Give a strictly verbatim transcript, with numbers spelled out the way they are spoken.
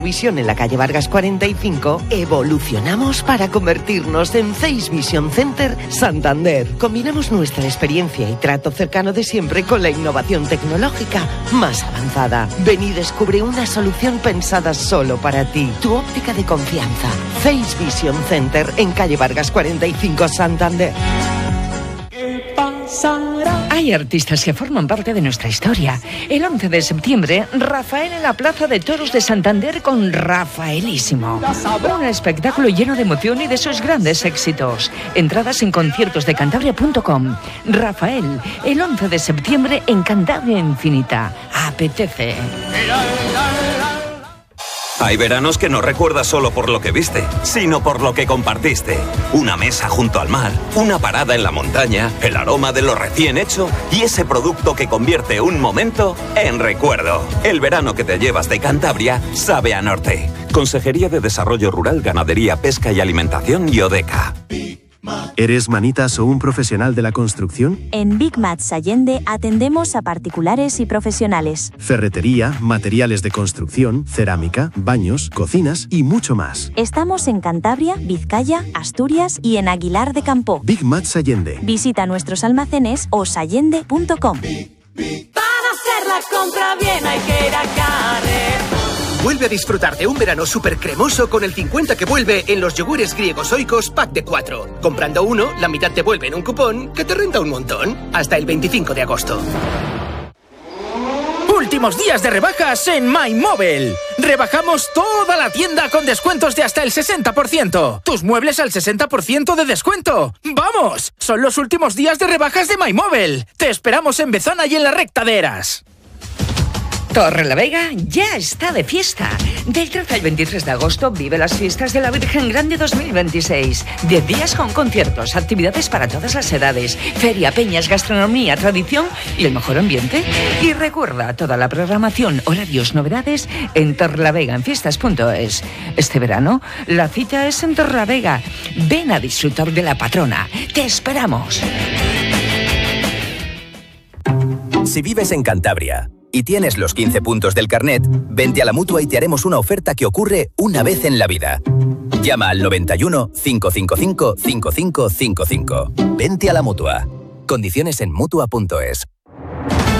Visión en la calle Vargas cuarenta y cinco, evolucionamos para convertirnos en Face Vision Center Santander. Combinamos nuestra experiencia y trato cercano de siempre con la innovación tecnológica más avanzada. Ven y descubre una solución pensada solo para ti. Tu óptica de confianza. Face Vision Center en calle Vargas cuarenta y cinco, Santander. Hay artistas que forman parte de nuestra historia. El once de septiembre, Rafael en la Plaza de Toros de Santander con Rafaelísimo. Un espectáculo lleno de emoción y de sus grandes éxitos. Entradas en conciertos de cantabria punto com. Rafael, el once de septiembre en Cantabria Infinita. Apetece. Hay veranos que no recuerdas solo por lo que viste, sino por lo que compartiste. Una mesa junto al mar, una parada en la montaña, el aroma de lo recién hecho y ese producto que convierte un momento en recuerdo. El verano que te llevas de Cantabria sabe a norte. Consejería de Desarrollo Rural, Ganadería, Pesca y Alimentación y Odeca. ¿Eres manitas o un profesional de la construcción? En Big Mats Allende atendemos a particulares y profesionales. Ferretería, materiales de construcción, cerámica, baños, cocinas y mucho más. Estamos en Cantabria, Vizcaya, Asturias y en Aguilar de Campoo. Big Mats Allende. Visita nuestros almacenes o sallende punto com. Para hacer la compra bien hay que ir a Carrefour. Vuelve a disfrutar de un verano súper cremoso con el cincuenta que vuelve en los yogures griegos Oikos pack de cuatro. Comprando uno, la mitad te vuelve en un cupón que te renta un montón. Hasta el veinticinco de agosto. Últimos días de rebajas en MyMobile. Rebajamos toda la tienda con descuentos de hasta el sesenta por ciento. Tus muebles al sesenta por ciento de descuento. ¡Vamos! Son los últimos días de rebajas de MyMobile. Te esperamos en Bezana y en la Recta de Eras. Torrelavega ya está de fiesta. Del trece al veintitrés de agosto vive las fiestas de la Virgen Grande dos mil veintiséis. diez días con conciertos, actividades para todas las edades, feria, peñas, gastronomía, tradición y el mejor ambiente. Y recuerda toda la programación, horarios, novedades en torrelavega en fiestas punto es. Este verano la cita es en Torrelavega. Ven a disfrutar de la patrona. ¡Te esperamos! Si vives en Cantabria y tienes los quince puntos del carnet, vente a la Mutua y te haremos una oferta que ocurre una vez en la vida. Llama al noventa y uno, cinco cinco cinco, cinco cinco cinco cinco. Vente a la Mutua. Condiciones en Mutua punto es.